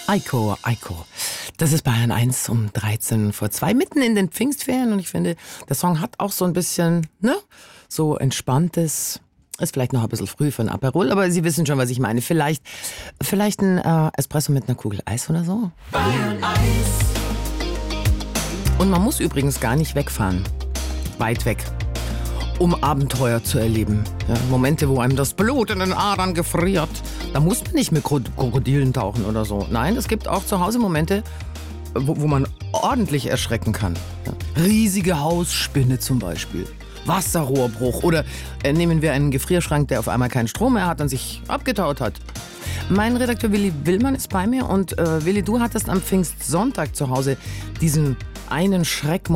Eiko, Eiko. Das ist Bayern 1 um 13 vor 2, mitten in den Pfingstferien. Und ich finde, der Song hat auch so ein bisschen, so entspanntes. Ist vielleicht noch ein bisschen früh für ein Aperol, aber Sie wissen schon, was ich meine. Vielleicht ein Espresso mit einer Kugel Eis oder so. Bayern 1. Und man muss übrigens gar nicht wegfahren. Weit weg. Um Abenteuer zu erleben. Ja, Momente, wo einem das Blut in den Adern gefriert. Da muss man nicht mit Krokodilen tauchen oder so. Nein, es gibt auch zu Hause Momente, wo man ordentlich erschrecken kann. Ja. Riesige Hausspinne zum Beispiel. Wasserrohrbruch. Oder nehmen wir einen Gefrierschrank, der auf einmal keinen Strom mehr hat und sich abgetaut hat. Mein Redakteur Willi Willmann ist bei mir. Und Willi, du hattest am Pfingstsonntag zu Hause diesen einen Schreck